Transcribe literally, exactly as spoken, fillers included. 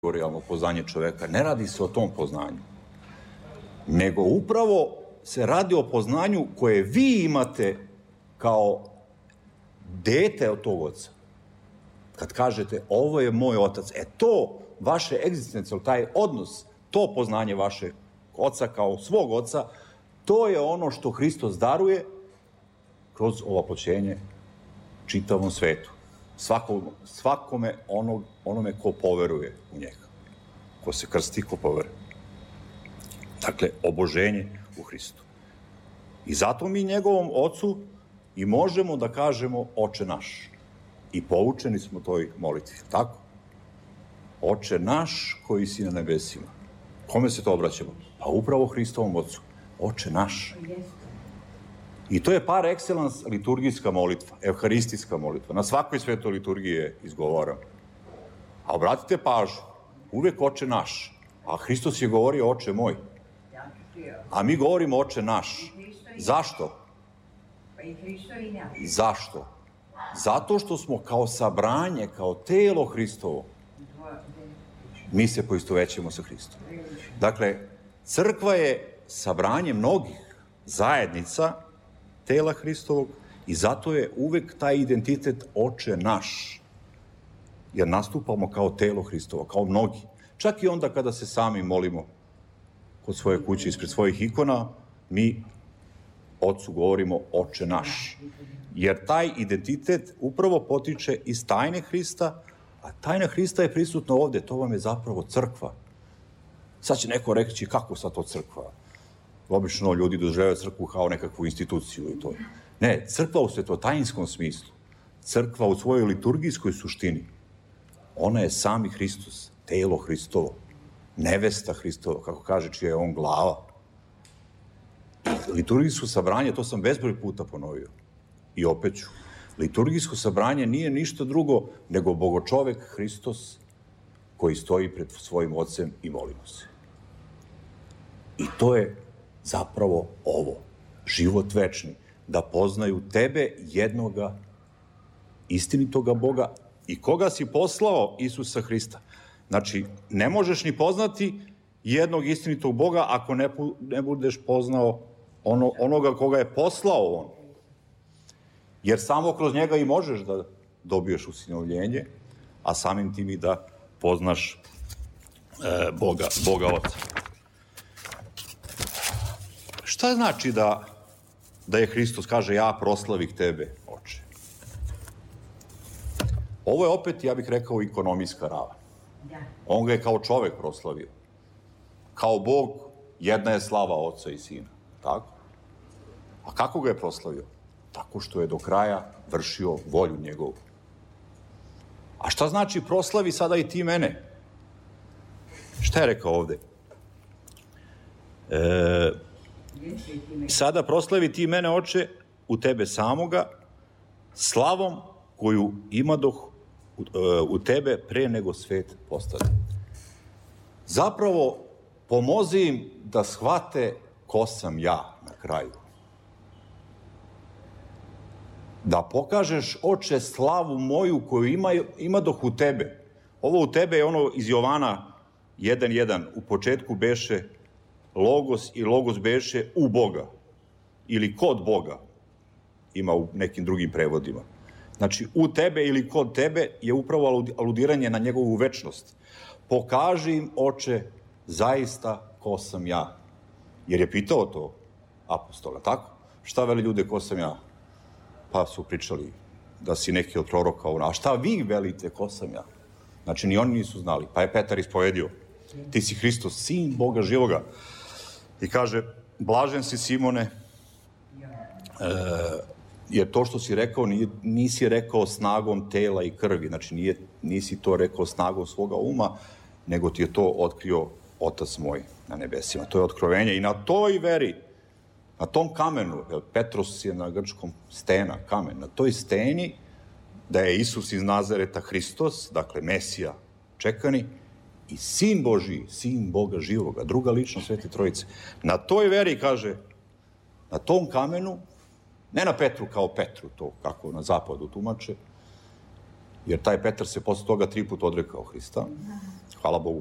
kategoриjalno poznanje čoveka. Ne radi se o tom poznanju. Nego upravo se radi o poznanju koje vi imate kao dete od tog oca. Kad kažete, ovo je moj otac, e to, vaše egzistencijalno, taj odnos, to poznanje vašeg oca kao svog oca, to je ono što Hristos daruje kroz ovaploćenje čitavom svetu. Svakom, svakome onog, onome ko poveruje u njega. Ko se krsti, ko poveruje. Dakle, oboženje u Hristu. I zato mi njegovom ocu i možemo da kažemo Oče naš. I poučeni smo toj molitvi, tako? Oče naš koji si na nebesima. Kome se to obraćamo? Pa upravo Hristovom ocu. Oče naš. I to je par excellence liturgijska molitva, evharistijska molitva. Na svakoj svetoj liturgiji je izgovoram. A obratite pažnju, uvek Oče naš. A Hristos je govorio Oče moj. A mi govorimo Oče naš. Zašto? Zašto? Zato što smo kao sabranje, kao telo Hristovo, mi se poistovećemo sa Hristom. Dakle, crkva je sabranje mnogih zajednica tela Hristovog i zato je uvek taj identitet Oče naš. Jer nastupamo kao telo Hristovo, kao mnogi. Čak i onda kada se sami molimo kod svoje kuće ispred svojih ikona, mi Otcu govorimo Oče naš. Jer taj identitet upravo potiče iz tajne Hrista, a tajna Hrista je prisutna ovde, to vam je zapravo crkva. Sad će neko reći kako sad to crkva? Obično ljudi doživljavaju crkvu kao nekakvu instituciju i to. Ne, crkva u svetotajinskom smislu, crkva u svojoj liturgijskoj suštini, ona je sami Hristos, telo Hristovo, nevesta Hristova, kako kaže, čija je on glava. Liturgijsko sabranje, to sam bezbroj puta ponovio i opet ću. Liturgijsko sabranje nije ništa drugo nego bogočovek Hristos koji stoji pred svojim ocem i molimo se. I to je zapravo ovo, život večni, da poznaju tebe jednoga istinitoga Boga i koga si poslao, Isusa Hrista. Znači, ne možeš ni poznati jednog istinitog Boga ako ne, ne budeš poznao ono, onoga koga je poslao on. Jer samo kroz njega i možeš da dobiješ usinovljenje, a samim tim i da poznaš e, Boga, Boga Oca. Šta znači da, da je Hristos kaže ja proslavih tebe, Oče? Ovo je opet, ja bih rekao, ikonomijska ravan. On ga je kao čovek proslavio. Kao Bog, jedna je slava Oca i Sina. Tako? A kako ga je proslavio? Tako što je do kraja vršio volju njegovu. A šta znači proslavi sada i ti mene? Šta je rekao ovde? E, sada proslavi ti mene, Oče, u tebe samoga, slavom koju imadoh u, u tebe pre nego svet postade. Zapravo, pomozi im da shvate ko sam ja na kraju. Da pokažeš, Oče, slavu moju koju ima, imadoh u tebe. Ovo u tebe je ono iz Jovana jedan jedan. U početku beše Logos i Logos beše u Boga. Ili kod Boga. Ima u nekim drugim prevodima. Znači, u tebe ili kod tebe je upravo aludiranje na njegovu večnost. Pokaži im, Oče, zaista ko sam ja. Jer je pitao to apostola, tako? Šta veli ljude ko sam ja? Pa su pričali da si neki od proroka, a šta vi velite ko sam ja? Znači, ni oni nisu znali. Pa je Petar ispovedio, ti si Hristos, sin Boga živoga. I kaže, blažen si Simone, e, jer to što si rekao, nije, nisi rekao snagom tela i krvi, znači nije, nisi to rekao snagom svoga uma, nego ti je to otkrio Otac moj na nebesima. To je otkrovenje i na toj veri, na tom kamenu, jer Petros je na grčkom stena, kamen, na toj steni da je Isus iz Nazareta Hristos, dakle Mesija čekani, i Sin Božiji, Sin Boga živoga, druga ličnost Svete Trojice. Na toj veri, kaže, na tom kamenu, ne na Petru kao Petru, to kako na zapadu tumače, jer taj Petar se posle toga tri put odrekao Hrista. Hvala Bogu,